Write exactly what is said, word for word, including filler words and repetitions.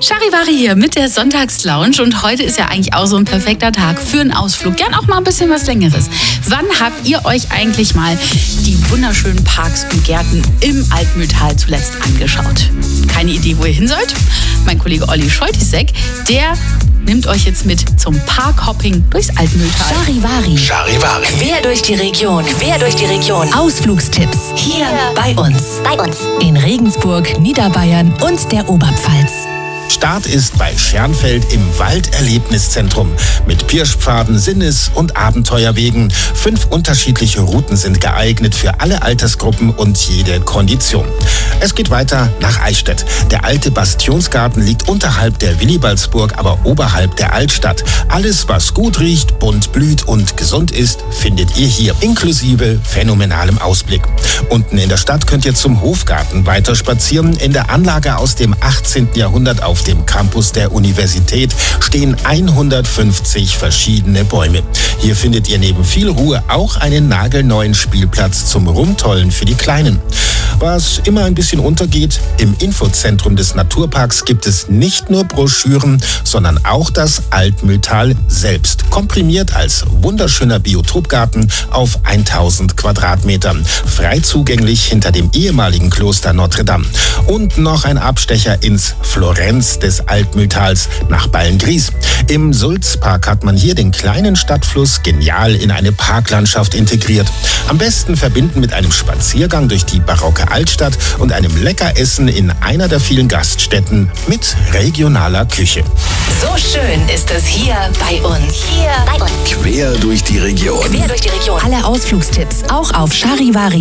Charivari hier mit der Sonntagslounge und heute ist ja eigentlich auch so ein perfekter Tag für einen Ausflug. Gern auch mal ein bisschen was Längeres. Wann habt ihr euch eigentlich mal die wunderschönen Parks und Gärten im Altmühltal zuletzt angeschaut? Keine Idee, wo ihr hin sollt? Mein Kollege Olli Scholtisek, der nimmt euch jetzt mit zum Parkhopping durchs Altmühltal. Charivari. Charivari. Quer durch die Region. Quer durch die Region. Ausflugstipps. Hier bei uns. Bei uns. In Regensburg, Niederbayern und der Oberpfalz. Start ist bei Schernfeld im Walderlebniszentrum mit Pirschpfaden, Sinnes- und Abenteuerwegen. Fünf unterschiedliche Routen sind geeignet für alle Altersgruppen und jede Kondition. Es geht weiter nach Eichstätt. Der alte Bastionsgarten liegt unterhalb der Willibaldsburg, aber oberhalb der Altstadt. Alles, was gut riecht, bunt blüht und gesund ist, findet ihr hier, inklusive phänomenalem Ausblick. Unten in der Stadt könnt ihr zum Hofgarten weiter spazieren. In der Anlage aus dem achtzehnten Jahrhundert auf dem Campus der Universität stehen hundertfünfzig verschiedene Bäume. Hier findet ihr neben viel Ruhe auch einen nagelneuen Spielplatz zum Rumtollen für die Kleinen. Was immer ein bisschen untergeht, im Infozentrum des Naturparks gibt es nicht nur Broschüren, sondern auch das Altmühltal selbst, komprimiert als wunderschöner Biotopgarten auf tausend Quadratmetern, frei zugänglich hinter dem ehemaligen Kloster Notre Dame. Und noch ein Abstecher ins Florenz des Altmühltals nach Beilngries. Im Sulzpark hat man hier den kleinen Stadtfluss genial in eine Parklandschaft integriert. Am besten verbinden mit einem Spaziergang durch die barocke Altstadt und einem Leckeressen in einer der vielen Gaststätten mit regionaler Küche. So schön ist es hier bei uns. Hier bei uns. Quer durch die Region. Quer durch die Region. Alle Ausflugstipps auch auf charivari